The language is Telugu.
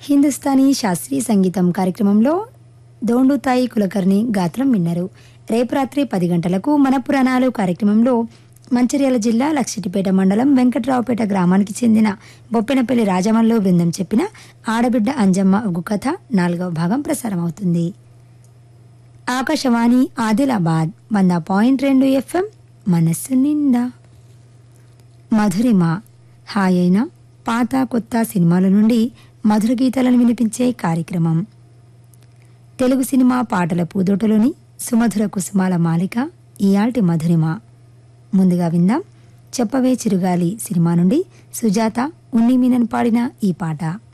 హిందుస్థానీ శాస్త్రీయ సంగీతం కార్యక్రమంలో దోండుతాయి కులకర్ణి గాత్రం విన్నారు. రేపు రాత్రి 10 గంటలకు మన పురాణాలు కార్యక్రమంలో మంచిర్యాల జిల్లా లక్షిటిపేట మండలం వెంకట్రావుపేట గ్రామానికి చెందిన బొప్పెనపల్లి రాజమల్లు బృందం చెప్పిన ఆడబిడ్డ అంజమ్మ ఒగ్గు కథ 4వ భాగం ప్రసారమవుతుంది. ఆకాశవాణి ఆదిలాబాద్ 100.2 FM మనస్సు నిండా. మధురిమ హాయైన పాత కొత్త సినిమాల నుండి మధుర గీతాలను వినిపించే కార్యక్రమం. తెలుగు సినిమా పాటల పూదోటలోని సుమధుర కుసుమాల మాలిక ఇయాల్టి మధురిమ. ముందుగా విందాం చెప్పవే చిరుగాలి సినిమా నుండి సుజాత ఉన్నిమీనన్ పాడిన ఈ పాట.